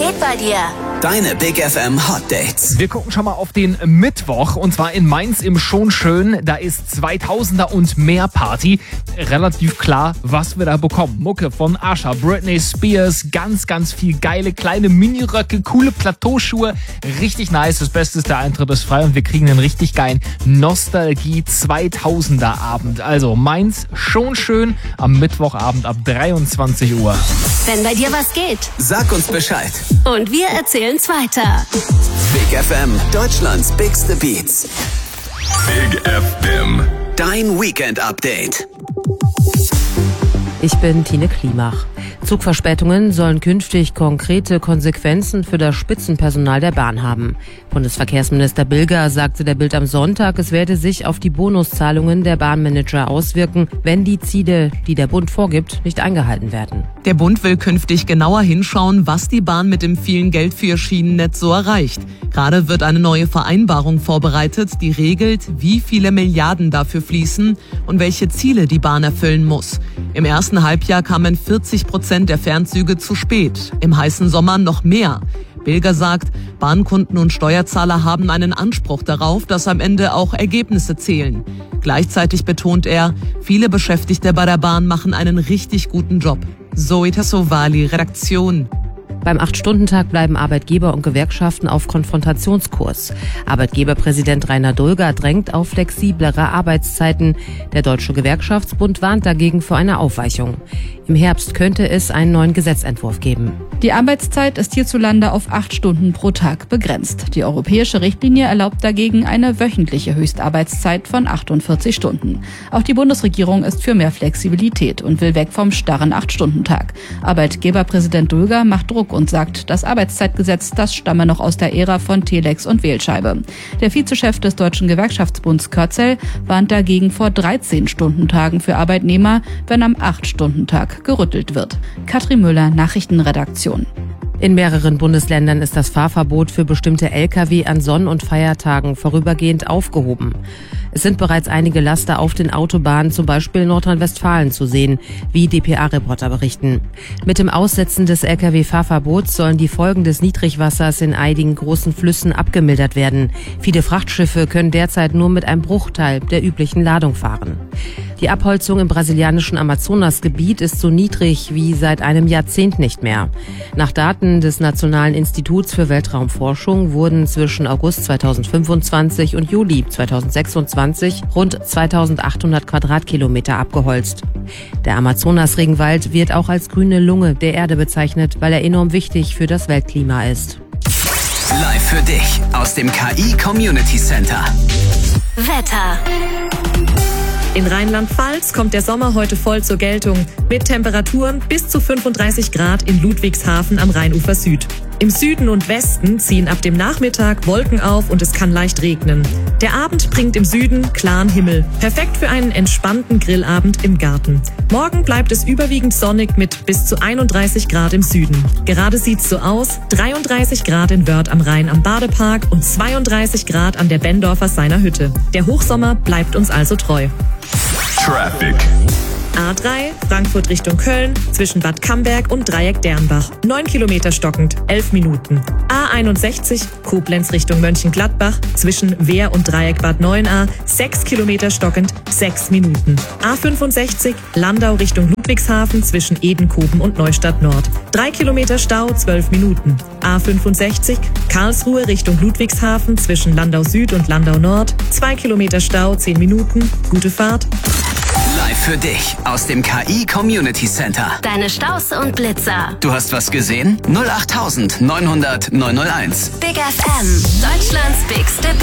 geht bei dir? Deine Big FM Hot Dates. Wir gucken schon mal auf den Mittwoch und zwar in Mainz im Schonschön. Da ist 2000er und mehr Party. Relativ klar, was wir da bekommen. Mucke von Usher, Britney Spears, ganz viel geile kleine Miniröcke, coole Plateauschuhe. Richtig nice. Das Beste ist, der Eintritt ist frei und wir kriegen einen richtig geilen Nostalgie 2000er Abend. Also Mainz Schonschön am Mittwochabend ab 23 Uhr. Wenn bei dir was geht, Sag uns Bescheid. und wir erzählen's weiter. Big FM, Deutschlands bigste Beats. Big FM. Dein Weekend Update. Ich bin Tine Klimach. Zugverspätungen sollen künftig konkrete Konsequenzen für das Spitzenpersonal der Bahn haben. Bundesverkehrsminister Bilger sagte der Bild am Sonntag, es werde sich auf die Bonuszahlungen der Bahnmanager auswirken, wenn die Ziele, die der Bund vorgibt, nicht eingehalten werden. Der Bund will künftig genauer hinschauen, was die Bahn mit dem vielen Geld für ihr Schienennetz so erreicht. Gerade wird eine neue Vereinbarung vorbereitet, die regelt, wie viele Milliarden dafür fließen und welche Ziele die Bahn erfüllen muss. Im ersten Halbjahr kamen 40% der Fernzüge zu spät, im heißen Sommer noch mehr. Bilger sagt, Bahnkunden und Steuerzahler haben einen Anspruch darauf, dass am Ende auch Ergebnisse zählen. Gleichzeitig betont er, viele Beschäftigte bei der Bahn machen einen richtig guten Job. Zoe Tassovali, Redaktion. Beim 8-Stunden-Tag bleiben Arbeitgeber und Gewerkschaften auf Konfrontationskurs. Arbeitgeberpräsident Rainer Dulger drängt auf flexiblere Arbeitszeiten. Der Deutsche Gewerkschaftsbund warnt dagegen vor einer Aufweichung. Im Herbst könnte es einen neuen Gesetzentwurf geben. Die Arbeitszeit ist hierzulande auf 8 Stunden pro Tag begrenzt. Die europäische Richtlinie erlaubt dagegen eine wöchentliche Höchstarbeitszeit von 48 Stunden. Auch die Bundesregierung ist für mehr Flexibilität und will weg vom starren 8-Stunden-Tag. Arbeitgeberpräsident Dulger macht Druck und sagt, das Arbeitszeitgesetz, das stamme noch aus der Ära von Telex und Wählscheibe. Der Vizechef des Deutschen Gewerkschaftsbunds Körzel warnt dagegen vor 13-Stunden-Tagen für Arbeitnehmer, wenn am 8-Stunden-Tag gerüttelt wird. Katrin Müller, Nachrichtenredaktion. In mehreren Bundesländern ist das Fahrverbot für bestimmte Lkw an Sonn- und Feiertagen vorübergehend aufgehoben. Es sind bereits einige Laster auf den Autobahnen, zum Beispiel in Nordrhein-Westfalen, zu sehen, wie dpa-Reporter berichten. Mit dem Aussetzen des Lkw-Fahrverbots sollen die Folgen des Niedrigwassers in einigen großen Flüssen abgemildert werden. Viele Frachtschiffe können derzeit nur mit einem Bruchteil der üblichen Ladung fahren. Die Abholzung im brasilianischen Amazonasgebiet ist so niedrig wie seit einem Jahrzehnt nicht mehr. Nach Daten des Nationalen Instituts für Weltraumforschung wurden zwischen August 2025 und Juli 2026 rund 2800 Quadratkilometer abgeholzt. Der Amazonas-Regenwald wird auch als grüne Lunge der Erde bezeichnet, weil er enorm wichtig für das Weltklima ist. Live für dich aus dem KI Community Center. Wetter. In Rheinland-Pfalz kommt der Sommer heute voll zur Geltung, mit Temperaturen bis zu 35 Grad in Ludwigshafen am Rheinufer Süd. Im Süden und Westen ziehen ab dem Nachmittag Wolken auf und es kann leicht regnen. Der Abend bringt im Süden klaren Himmel, perfekt für einen entspannten Grillabend im Garten. Morgen bleibt es überwiegend sonnig mit bis zu 31 Grad im Süden. Gerade sieht's so aus, 33 Grad in Wörth am Rhein am Badepark und 32 Grad an der Bendorfer Seiner Hütte. Der Hochsommer bleibt uns also treu. Traffic. A3, Frankfurt Richtung Köln, zwischen Bad Camberg und Dreieck Dernbach. 9 Kilometer stockend, 11 Minuten. A61, Koblenz Richtung Mönchengladbach, zwischen Wehr und Dreieck Bad Neuenahr. 6 Kilometer stockend, 6 Minuten. A65, Landau Richtung Ludwigshafen, zwischen Edenkoben und Neustadt Nord. 3 Kilometer Stau, 12 Minuten. A65, Karlsruhe Richtung Ludwigshafen, zwischen Landau Süd und Landau Nord. 2 Kilometer Stau, 10 Minuten. Gute Fahrt. Live für dich aus dem KI Community Center. Deine Staus und Blitzer. Du hast was gesehen? 08900 901. Big FM, Deutschlands bigste